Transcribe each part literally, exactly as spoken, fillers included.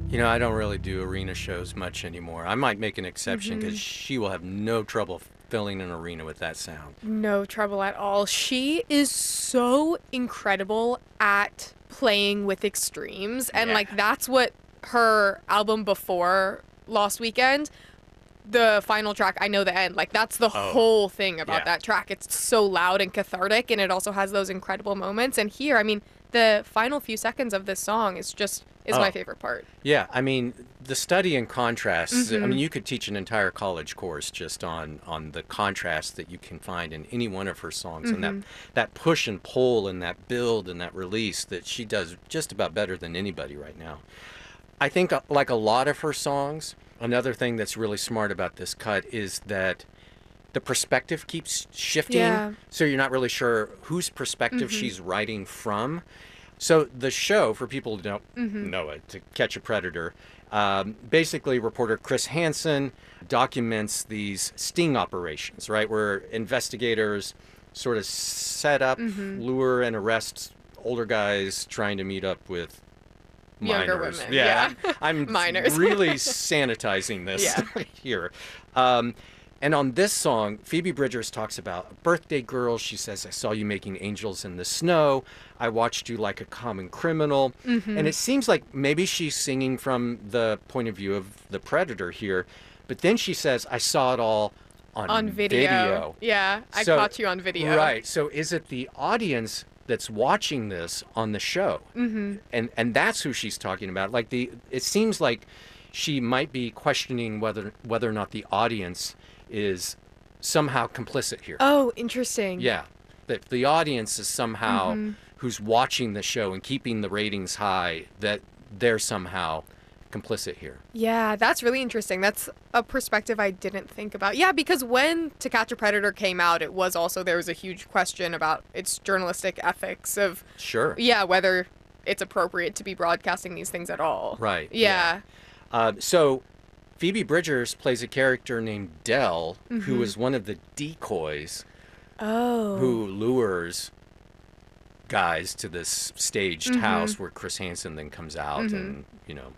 You know, I don't really do arena shows much anymore. I might make an exception because Mhm. she will have no trouble filling an arena with that sound. No trouble at all. She is so incredible at playing with extremes. And, Yeah. like, that's what her album before Lost Weekend, the final track, I Know the End, like, that's the Oh, whole thing about yeah. that track. It's so loud and cathartic, and it also has those incredible moments. And here, I mean, the final few seconds of this song is just, is Oh. my favorite part. Yeah, I mean, the study in contrasts, I Mhm. mean, you could teach an entire college course just on on the contrast that you can find in any one of her songs and that Mhm. that push and pull and that build and that release that she does just about better than anybody right now. I think uh, like a lot of her songs, another thing that's really smart about this cut is that the perspective keeps shifting. Yeah. So you're not really sure whose perspective Mhm. she's writing from. So the show, for people who don't Mhm. know it, To Catch a Predator, um, basically reporter Chris Hansen documents these sting operations, right, where investigators sort of set up, Mhm. lure, and arrest older guys trying to meet up with Younger minors. women, Yeah, yeah. I'm, I'm Minors. really sanitizing this Yeah. here. Um, and on this song, Phoebe Bridgers talks about a birthday girl. She says, I saw you making angels in the snow. I watched you like a common criminal. Mhm. And it seems like maybe she's singing from the point of view of the predator here. But then she says, I saw it all on, On video. Yeah, I So- caught you on video. Right. So is it the audience that's watching this on the show? Mm-hmm. And and that's who she's talking about. Like the it seems like she might be questioning whether whether or not the audience is somehow complicit here. Oh, interesting. Yeah. That the audience is somehow Mhm. who's watching the show and keeping the ratings high, that they're somehow complicit here. Yeah, that's really interesting. That's a perspective I didn't think about. Yeah, because when To Catch a Predator came out, it was also, there was a huge question about its journalistic ethics of, Sure. yeah, whether it's appropriate to be broadcasting these things at all. Right. Yeah. Uh, so Phoebe Bridgers plays a character named Dell, who Mhm. is one of the decoys Oh. who lures guys to this staged Mhm. house where Chris Hansen then comes out Mhm. and, you know,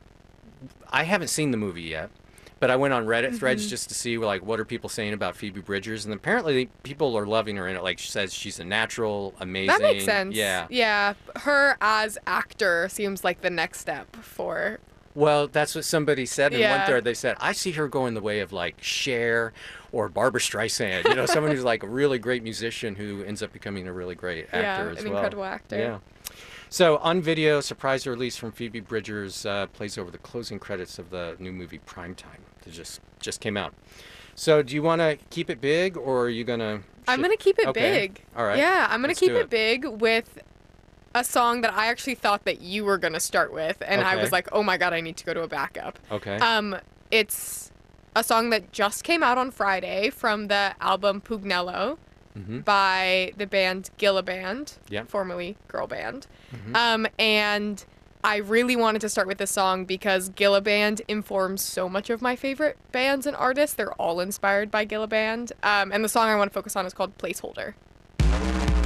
I haven't seen the movie yet, but I went on Reddit threads Mhm. just to see, like, what are people saying about Phoebe Bridgers, and apparently people are loving her in it. Like, she says she's a natural, amazing. That makes sense. Yeah. Yeah. Her as actor seems like the next step for. Well, that's what somebody said in one Yeah. thread. They said, I see her going the way of, like, Cher or Barbara Streisand. You know, someone who's, like, a really great musician who ends up becoming a really great actor Yeah, as an well. incredible actor. Yeah. So, on video, surprise release from Phoebe Bridgers uh, plays over the closing credits of the new movie Primetime. It just just came out. So, do you want to keep it big, or are you gonna? I'm shi- going to keep it Okay. big. All right. Yeah, I'm going to Let's keep do it. it. big with a song that I actually thought that you were going to start with. And I Okay. was like, oh my God, I need to go to a backup. Okay. Um, It's a song that just came out on Friday from the album Pugnello mm-hmm. by the band Gilla Band, Yep. formerly Girl Band. Mhm. Um, and I really wanted to start with this song because Gilla Band informs so much of my favorite bands and artists. They're all inspired by Gilla Band. Um, and the song I want to focus on is called Placeholder.